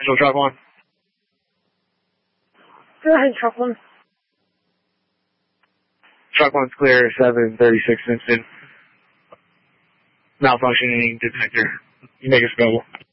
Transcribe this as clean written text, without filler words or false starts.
So truck one. Go ahead, truck one. Truck one's clear, 736 Simpson. Malfunctioning detector. You make us available.